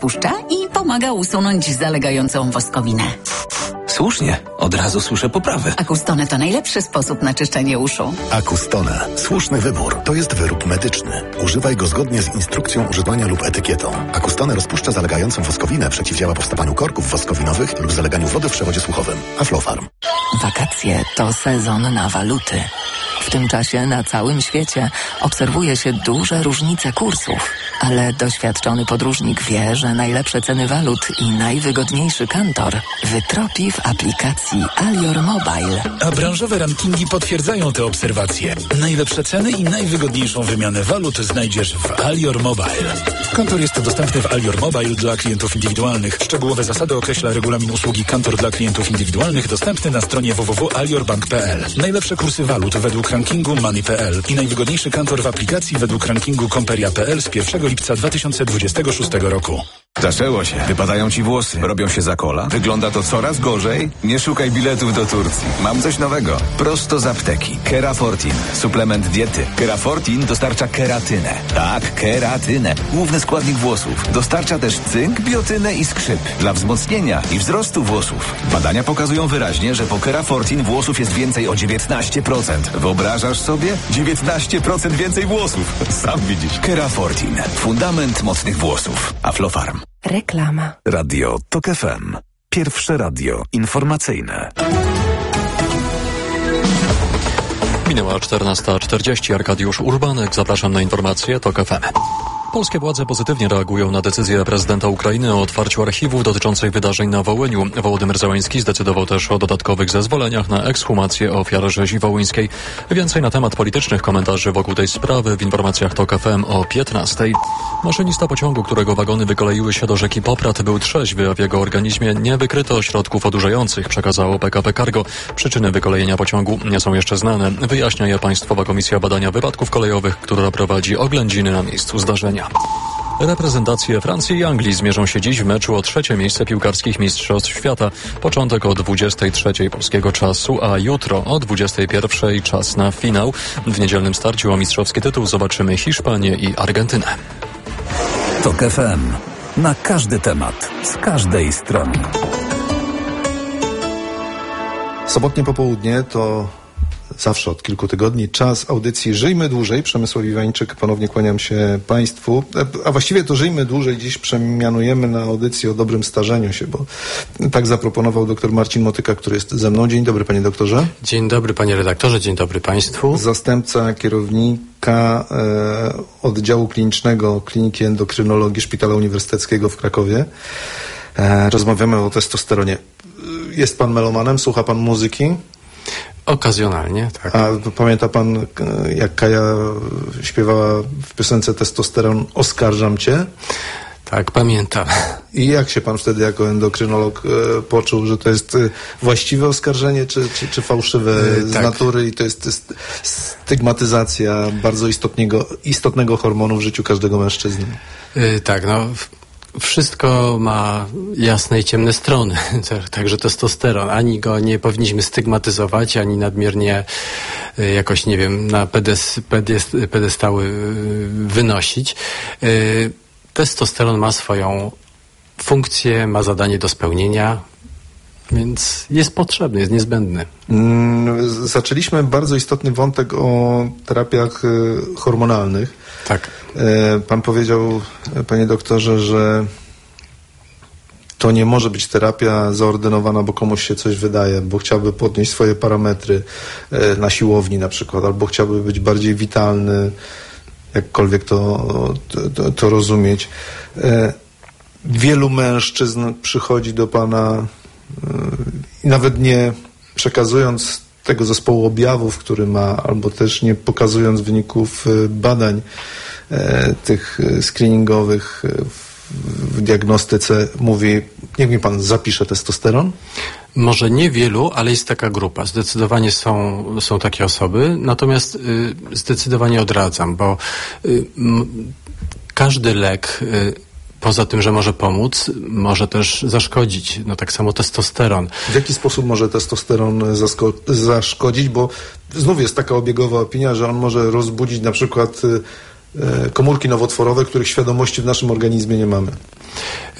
puszcza i pomaga usunąć zalegającą woskowinę. Słusznie, od razu słyszę poprawę. Acustone to najlepszy sposób na czyszczenie uszu. Acustone. Słuszny wybór. To jest wyrób medyczny. Używaj go zgodnie z instrukcją używania lub etykietą. Acustone rozpuszcza zalegającą woskowinę, przeciwdziała powstawaniu korków woskowinowych lub zaleganiu wody w przewodzie słuchowym. Aflofarm. Wakacje to sezon na waluty. W tym czasie na całym świecie obserwuje się duże różnice kursów, ale doświadczony podróżnik wie, że najlepsze ceny walut i najwygodniejszy kantor wytropi w aplikacji Alior Mobile. A branżowe rankingi potwierdzają te obserwacje. Najlepsze ceny i najwygodniejszą wymianę walut znajdziesz w Alior Mobile. Kantor jest dostępny w Alior Mobile dla klientów indywidualnych. Szczegółowe zasady określa regulamin usługi Kantor dla klientów indywidualnych dostępny na stronie www.aliorbank.pl. Najlepsze kursy walut według rankingu Money.pl i najwygodniejszy kantor w aplikacji według rankingu Komperia.pl z 1 lipca 2026 roku. Zaczęło się. Wypadają ci włosy. Robią się za kola. Wygląda to coraz gorzej. Nie szukaj biletów do Turcji. Mam coś nowego. Prosto z apteki. Kerafortin. Suplement diety. Kerafortin dostarcza keratynę. Tak, keratynę. Główny składnik włosów. Dostarcza też cynk, biotynę i skrzyp. Dla wzmocnienia i wzrostu włosów. Badania pokazują wyraźnie, że po Kerafortin włosów jest więcej o 19%. Wyobrażasz sobie? 19% więcej włosów. Sam widzisz. Kerafortin. Fundament mocnych włosów. Aflofarm. Reklama. Radio TOK FM. Pierwsze radio informacyjne. Minęła 14:40. Arkadiusz Urbanek. Zapraszam na informacje TOK FM. Polskie władze pozytywnie reagują na decyzję prezydenta Ukrainy o otwarciu archiwów dotyczących wydarzeń na Wołyniu. Wołodymyr Zełenski zdecydował też o dodatkowych zezwoleniach na ekshumację ofiar rzezi wołyńskiej. Więcej na temat politycznych komentarzy wokół tej sprawy w informacjach TOK FM o 15:00. Maszynista pociągu, którego wagony wykoleiły się do rzeki Poprad, był trzeźwy, a w jego organizmie nie wykryto środków odurzających, przekazało PKP Cargo. Przyczyny wykolejenia pociągu nie są jeszcze znane. Wyjaśnia je Państwowa Komisja Badania Wypadków Kolejowych, która prowadzi oględziny na miejscu zdarzenia. Reprezentacje Francji i Anglii zmierzą się dziś w meczu o 3. miejsce piłkarskich Mistrzostw Świata. Początek o 23:00 polskiego czasu, a jutro o 21:00 czas na finał. W niedzielnym starciu o mistrzowski tytuł zobaczymy Hiszpanię i Argentynę. TOK FM. Na każdy temat, z każdej strony. Sobotnie popołudnie to zawsze od kilku tygodni czas audycji Żyjmy Dłużej. Przemysław Iwańczyk, ponownie kłaniam się Państwu. A właściwie to Żyjmy Dłużej dziś przemianujemy na audycję o dobrym starzeniu się, bo tak zaproponował dr Marcin Motyka, który jest ze mną. Dzień dobry, panie doktorze. Dzień dobry, panie redaktorze, dzień dobry państwu. Zastępca kierownika oddziału klinicznego Kliniki Endokrynologii Szpitala Uniwersyteckiego w Krakowie. Rozmawiamy o testosteronie. Jest pan melomanem? Słucha pan muzyki? Okazjonalnie, tak. A pamięta pan, jak Kaja śpiewała w piosence Testosteron "Oskarżam cię"? Tak, pamiętam. I jak się pan wtedy jako endokrynolog poczuł, że to jest właściwe oskarżenie, czy fałszywe z natury i to jest stygmatyzacja bardzo istotnego hormonu w życiu każdego mężczyzny? Tak, no... Wszystko ma jasne i ciemne strony, także testosteron. Ani go nie powinniśmy stygmatyzować, ani nadmiernie jakoś, nie wiem, na pedestały wynosić. Testosteron ma swoją funkcję, ma zadanie do spełnienia, więc jest potrzebny, jest niezbędny. Zaczęliśmy bardzo istotny wątek o terapiach hormonalnych. Tak. Pan powiedział, panie doktorze, że to nie może być terapia zaordynowana, bo komuś się coś wydaje, bo chciałby podnieść swoje parametry na siłowni na przykład, albo chciałby być bardziej witalny, jakkolwiek to rozumieć. Wielu mężczyzn przychodzi do pana i nawet nie przekazując tego zespołu objawów, który ma, albo też nie pokazując wyników badań tych screeningowych w diagnostyce, mówi: niech mi pan zapisze testosteron? Może niewielu, ale jest taka grupa. Zdecydowanie są takie osoby, natomiast zdecydowanie odradzam, bo każdy lek, poza tym, że może pomóc, może też zaszkodzić. No tak samo testosteron. W jaki sposób może testosteron zaszkodzić? Bo znów jest taka obiegowa opinia, że on może rozbudzić na przykład komórki nowotworowe, których świadomości w naszym organizmie nie mamy.